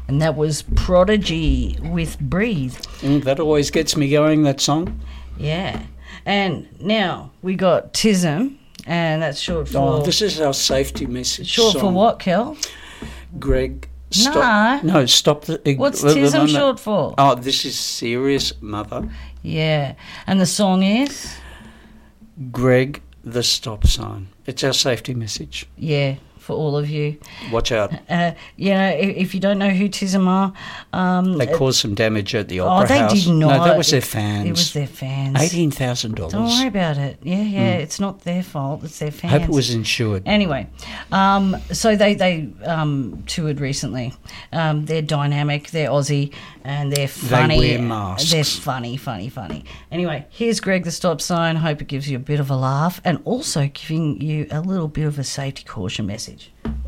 And that was Prodigy with Breathe. That always gets me going, that song. Yeah. And now we got TISM, and that's short for... Oh, this is our safety message Short song. for what, Kel? Greg, stop. No. No, stop. What's TISM short for? Oh, this is Serious Mother. Yeah. And the song is? Greg, the stop sign. It's our safety message. Yeah, for all of you. Watch out. If you don't know who TISM are... They caused some damage at the Opera House. They did not. No, that was their fans. It was their fans. $18,000. Don't worry about it. Yeah, it's not their fault. It's their fans. Hope it was insured. Anyway, so they toured recently. They're dynamic, they're Aussie, and they're funny. They wear masks. They're funny. Anyway, here's Greg the Stop Sign. Hope it gives you a bit of a laugh and also giving you a little bit of a safety caution message.